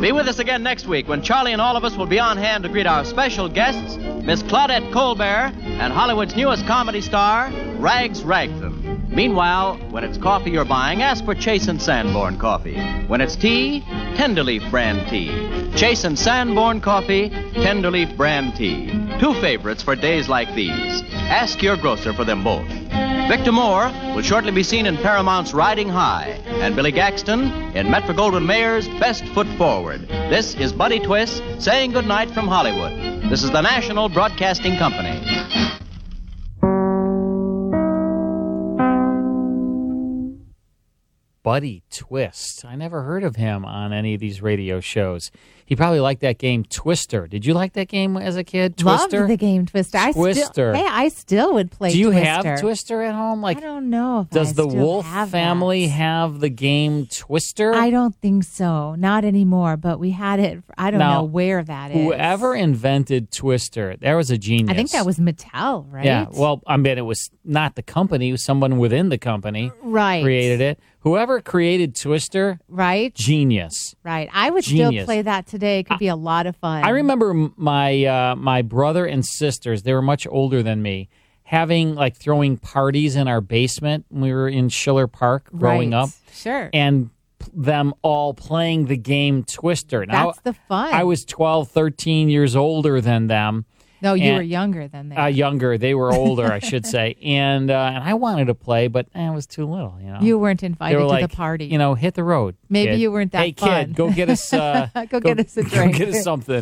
Be with us again next week when Charlie and all of us will be on hand to greet our special guests, Miss Claudette Colbert and Hollywood's newest comedy star, Rags Ragtham. Meanwhile, when it's coffee you're buying, ask for Chase and Sanborn coffee. When it's tea, Tenderleaf brand tea. Chase and Sanborn coffee, Tenderleaf brand tea. Two favorites for days like these. Ask your grocer for them both. Victor Moore will shortly be seen in Paramount's Riding High, and Billy Gaxton in Metro-Goldwyn-Mayer's Best Foot Forward. This is Buddy Twist saying goodnight from Hollywood. This is the National Broadcasting Company. Buddy Twist. I never heard of him on any of these radio shows. He probably liked that game Twister. Did you like that game as a kid, Twister? Loved the game Twister. I still would play Twister. Do you have Twister at home? I don't know if does the Wolf family have the game Twister? I don't think so. Not anymore, but we had it. I don't know where that is. Whoever invented Twister, there was a genius. I think that was Mattel, right? Yeah, well, I mean, it was not the company. It was someone within the company. Right. Created it. Whoever created Twister, right? Genius. Right. I would still play that today. It could be a lot of fun. I remember my brother and sisters, they were much older than me, throwing parties in our basement when we were in Schiller Park growing up. Sure. And them all playing the game Twister. Now, that's the fun. I was 12, 13 years older than them. No, you were younger than they. Younger. They were older, I should say. And I wanted to play, but I was too little. You weren't invited to the party. Hit the road. Maybe kid. you weren't that Hey, fun. kid, go get us. go get us a drink. Go get us something.